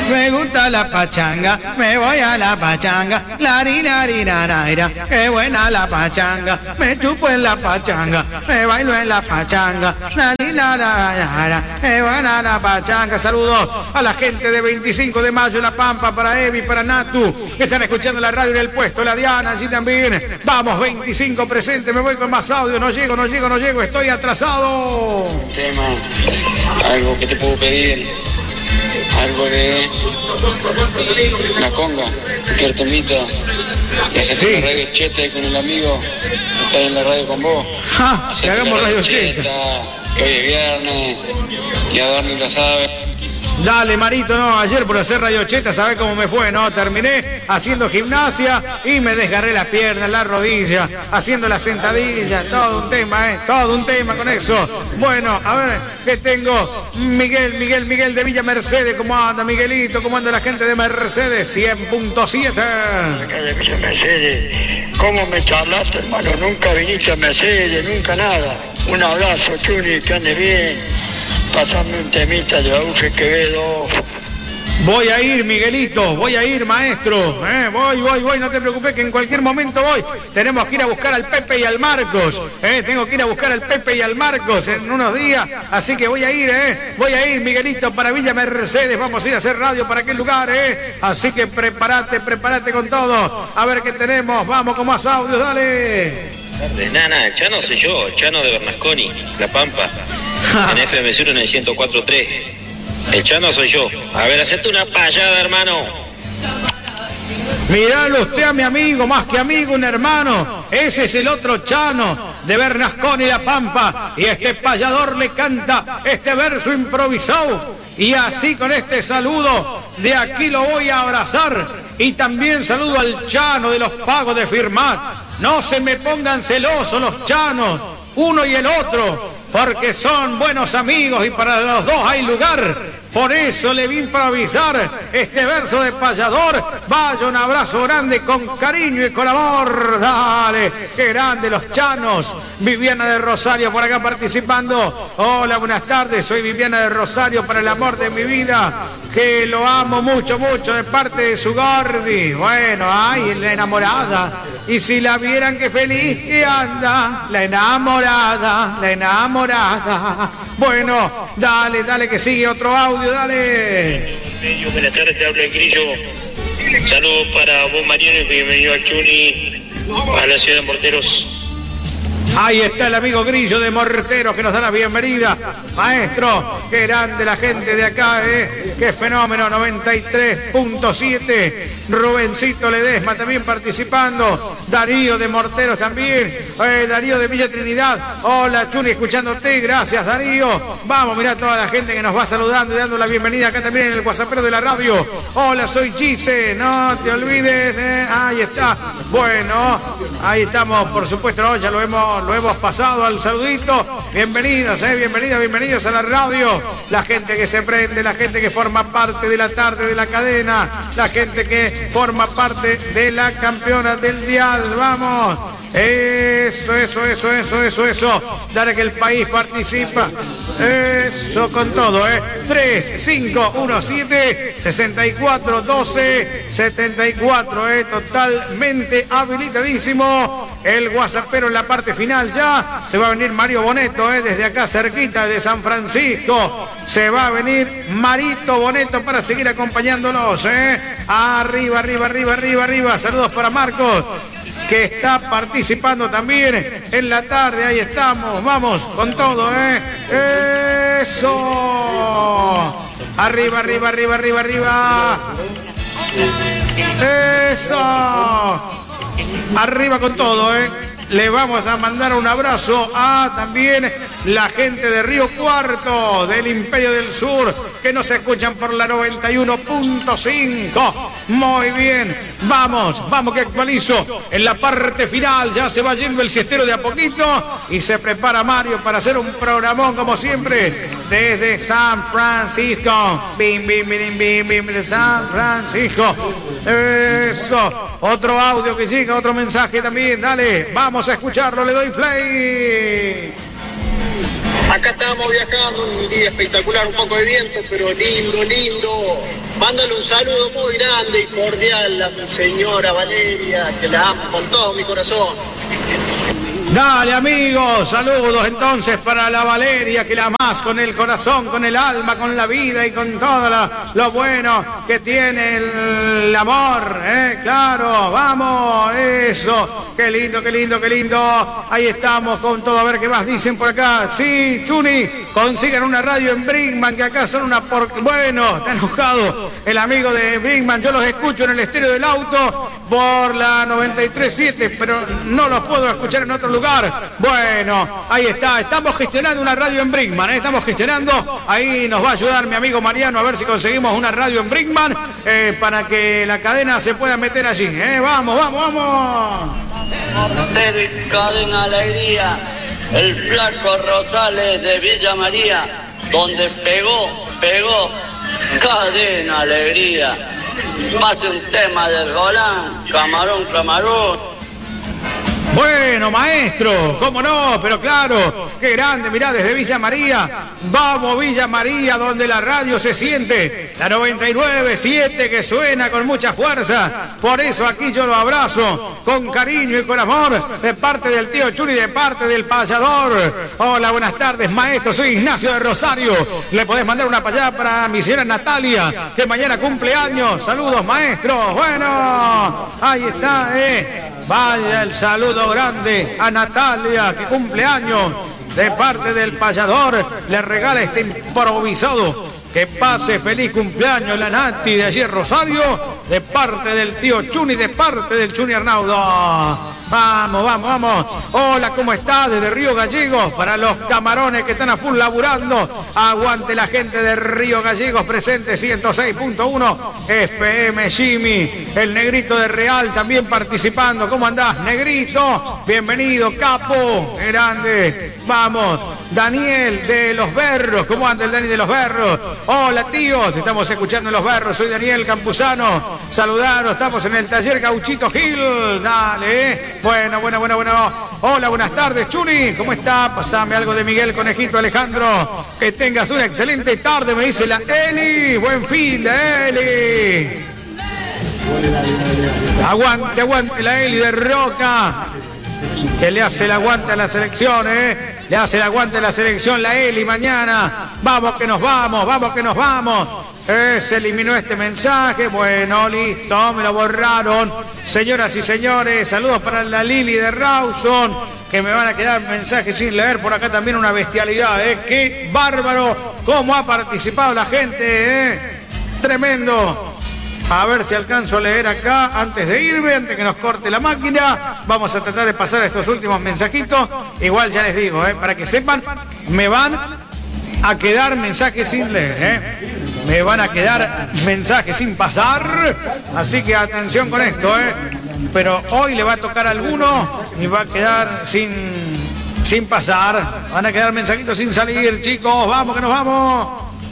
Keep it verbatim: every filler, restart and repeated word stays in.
me gusta la pachanga, me voy a la pachanga, lari, lari, laraira, qué buena la pachanga, me chupo en la pachanga, me bailo en la pachanga, lari, laraira, qué buena la pachanga. Saludos a la gente de veinticinco de mayo en La Pampa, para Evi, para Natu, que están escuchando la radio en el puesto, la Diana, allí también. Vamos, veinticinco presentes, me voy con más audio, no llego, no llego, no llego, estoy atrasado. Tema, algo que te puedo pedir, algo de la conga, cualquier temita, y hacerte sí. La radio cheta con el amigo, que está en la radio con vos. Ja, que hagamos radio cheta, cheta, que hoy es viernes, y a dormir la sabe. Dale, Marito, no, ayer por hacer radio cheta, ¿sabés cómo me fue? No, terminé haciendo gimnasia y me desgarré la pierna, la rodilla, haciendo la sentadilla, todo un tema, ¿eh? Todo un tema con eso. Bueno, a ver, ¿qué tengo? Miguel, Miguel, Miguel de Villa Mercedes, ¿cómo anda, Miguelito? ¿Cómo anda la gente de Mercedes? cien punto siete. Acá de Villa Mercedes, ¿cómo me charlaste, hermano? Nunca viniste a Mercedes, nunca nada. Un abrazo, Chuni, que andes bien. Pasame un temita de Auge Quevedo. Voy a ir, Miguelito, voy a ir, maestro. Eh, voy, voy, voy, no te preocupes que en cualquier momento voy. Tenemos que ir a buscar al Pepe y al Marcos. Eh, tengo que ir a buscar al Pepe y al Marcos en unos días. Así que voy a ir, eh. Voy a ir, Miguelito, para Villa Mercedes. Vamos a ir a hacer radio para aquel lugar, eh. Así que prepárate, prepárate con todo. A ver qué tenemos. Vamos con más audios, dale. Nana, el Chano soy yo, el Chano de Bernasconi, La Pampa. En F M Sur en el ciento cuatro punto tres. El Chano soy yo. A ver, hacete una payada, hermano. Miralo usted a mi amigo, más que amigo, un hermano. Ese es el otro Chano de Bernasconi, La Pampa. Y este payador le canta este verso improvisado. Y así con este saludo, de aquí lo voy a abrazar. Y también saludo al Chano de los pagos de Firmat. No se me pongan celosos los Chanos, uno y el otro, porque son buenos amigos y para los dos hay lugar. Por eso le vi improvisar este verso de payador. Vaya, un abrazo grande con cariño y con amor. Dale, qué grande los Chanos. Viviana de Rosario por acá participando. Hola, buenas tardes. Soy Viviana de Rosario, para el amor de mi vida, que lo amo mucho, mucho, de parte de su Gordi. Bueno, ay, la enamorada. Y si la vieran qué feliz que anda, la enamorada, la enamorada. Bueno, dale, dale que sigue otro audio, dale. Buenas tardes, te hablo de Grillo. Saludos para vos, Mariano, y bienvenido a Chuni, a la ciudad de Morteros. Ahí está el amigo Grillo de Morteros que nos da la bienvenida. Maestro, qué grande la gente de acá, ¿eh? Qué fenómeno, noventa y tres punto siete. Rubencito Ledesma también participando. Darío de Morteros también. Eh, Darío de Villa Trinidad. Hola, Chuni, escuchándote. Gracias, Darío. Vamos, mirá toda la gente que nos va saludando y dando la bienvenida acá también en el WhatsAppero de la radio. Hola, soy Gise. No te olvides. Eh. Ahí está. Bueno, ahí estamos, por supuesto, ¿no? Ya lo hemos... Lo hemos pasado al saludito. Bienvenidos, eh, bienvenidos, bienvenidos a la radio. La gente que se prende, la gente que forma parte de la tarde de la cadena, la gente que forma parte de la campeona del dial. Vamos. Eso, eso, eso, eso, eso, eso. Dale que el país participa. Eso con todo, ¿eh? tres, cinco, uno, siete, sesenta y cuatro, doce, setenta y cuatro, ¿eh? Totalmente habilitadísimo. El WhatsAppero en la parte final ya. Se va a venir Mario Boneto, ¿eh? Desde acá cerquita de San Francisco. Se va a venir Marito Boneto para seguir acompañándonos, ¿eh? Arriba, arriba, arriba, arriba, arriba. Saludos para Marcos, que está participando también en la tarde. Ahí estamos, vamos con todo, ¿eh? Eso. Arriba, arriba, arriba, arriba, arriba. Eso. Arriba con todo, ¿eh? Le vamos a mandar un abrazo a también la gente de Río Cuarto, del Imperio del Sur, que nos escuchan por la noventa y uno punto cinco. Muy bien, vamos, vamos que actualizo. En la parte final ya se va yendo el siestero de a poquito y se prepara Mario para hacer un programón como siempre desde San Francisco. Bim, bim, bim, bim, bim, de San Francisco. Eso, otro audio que llega, otro mensaje también. Dale, vamos a escucharlo, le doy play. Acá estamos viajando, un día espectacular, un poco de viento, pero lindo, lindo. Mándale un saludo muy grande y cordial a mi señora Valeria, que la amo con todo mi corazón. Dale, amigos, saludos entonces para la Valeria, que la amás con el corazón, con el alma, con la vida y con todo la, lo bueno que tiene el amor, ¿eh? Claro, vamos, eso, qué lindo, qué lindo, qué lindo. Ahí estamos con todo, a ver qué más dicen por acá. Sí, Chuni, consigan una radio en Brinkman, que acá son una por... Bueno, está enojado el amigo de Brinkman, yo los escucho en el estéreo del auto por la noventa y tres punto siete, pero no los puedo escuchar en otro lugar. Bueno, ahí está, estamos gestionando una radio en Brinkman, ¿eh? Estamos gestionando, ahí nos va a ayudar mi amigo Mariano a ver si conseguimos una radio en Brinkman eh, para que la cadena se pueda meter allí, ¿eh? Vamos, vamos, vamos. Mortero y Cadena Alegría, el flaco Rosales de Villa María, donde pegó, pegó, Cadena Alegría. Pase un tema del Golán, camarón, camarón. Bueno, maestro, cómo no, pero claro, qué grande, mirá, desde Villa María, vamos Villa María, donde la radio se siente, la noventa y nueve punto siete que suena con mucha fuerza, por eso aquí yo lo abrazo, con cariño y con amor, de parte del tío Churi, de parte del payador. Hola, buenas tardes, maestro, soy Ignacio de Rosario, le podés mandar una payada para mi señora Natalia, que mañana cumple años, saludos, maestro. Bueno, ahí está, eh. Vaya el saludo grande a Natalia, que cumple años, de parte del payador, le regala este improvisado. Que pase feliz cumpleaños la Nati de allí Rosario, de parte del tío Chuni, de parte del Chuni Arnaudo. Vamos, vamos, vamos. Hola, ¿cómo está? Desde Río Gallegos, para los camarones que están a full laburando. Aguante la gente de Río Gallegos, presente ciento seis punto uno F M Jimmy. El Negrito de Real también participando. ¿Cómo andás, Negrito? Bienvenido, capo. Grande. Vamos. Daniel de Los Berros. ¿Cómo anda el Dani de Los Berros? Hola, tíos. Te estamos escuchando en Los Berros. Soy Daniel Campuzano. Saludaros. Estamos en el taller Gauchito Gil. Dale, ¿eh? Bueno, bueno, bueno, bueno. Hola, buenas tardes, Chuni. ¿Cómo está? Pasame algo de Miguel Conejito Alejandro. Que tengas una excelente tarde, me dice la Eli. Buen fin de Eli. Aguante, aguante la Eli de Roca. Que le hace el aguante a la selección, ¿eh? Le hace el aguante a la selección la Eli mañana. Vamos que nos vamos, vamos que nos vamos. Eh, se eliminó este mensaje. Bueno, listo, me lo borraron. Señoras y señores, saludos para la Lili de Rawson, que me van a quedar mensajes sin leer. Por acá también una bestialidad, ¿eh? Qué bárbaro cómo ha participado la gente, ¿eh? Tremendo. A ver si alcanzo a leer acá antes de irme, antes que nos corte la máquina. Vamos a tratar de pasar estos últimos mensajitos. Igual ya les digo, ¿eh? Para que sepan, me van a quedar mensajes sin leer, ¿eh? Me van a quedar mensajes sin pasar. Así que atención con esto, ¿eh? Pero hoy le va a tocar a alguno y va a quedar sin, sin pasar. Van a quedar mensajitos sin salir, chicos. Vamos que nos vamos.